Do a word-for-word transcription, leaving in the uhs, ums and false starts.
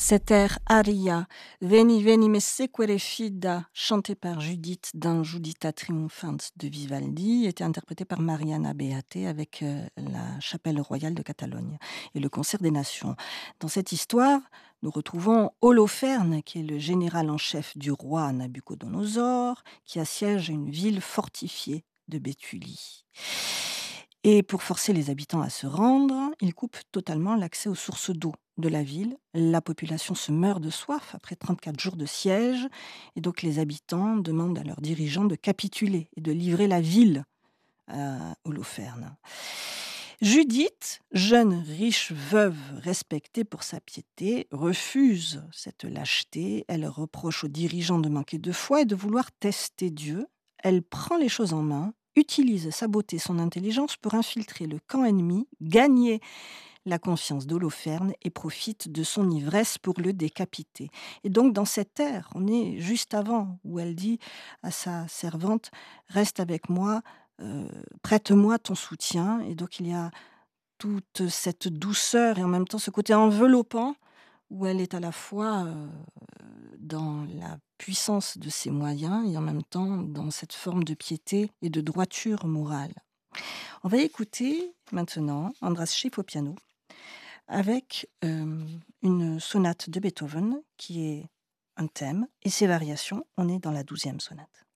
Cet air aria, Veni Veni me sequere fida, chanté par Judith dans Giuditta Triumphant de Vivaldi, était interprété par Mariana Beate avec euh, la Chapelle royale de Catalogne et le Concert des Nations. Dans cette histoire, nous retrouvons Holoferne, qui est le général en chef du roi Nabuchodonosor, qui assiège une ville fortifiée de Béthulie. Et pour forcer les habitants à se rendre, il coupe totalement l'accès aux sources d'eau de la ville. La population se meurt de soif après trente-quatre jours de siège, et donc les habitants demandent à leurs dirigeants de capituler et de livrer la ville à Holoferne. Judith, jeune, riche, veuve, respectée pour sa piété, refuse cette lâcheté. Elle reproche aux dirigeants de manquer de foi et de vouloir tester Dieu. Elle prend les choses en main, utilise sa beauté, son intelligence pour infiltrer le camp ennemi, gagner la confiance d'Holoferne et profite de son ivresse pour le décapiter. Et donc dans cette ère, on est juste avant, où elle dit à sa servante « Reste avec moi, euh, prête-moi ton soutien ». Et donc il y a toute cette douceur et en même temps ce côté enveloppant où elle est à la fois euh, dans la puissance de ses moyens et en même temps dans cette forme de piété et de droiture morale. On va écouter maintenant Andras Schiff au piano avec euh, une sonate de Beethoven qui est un thème et ses variations. On est dans la douzième sonate.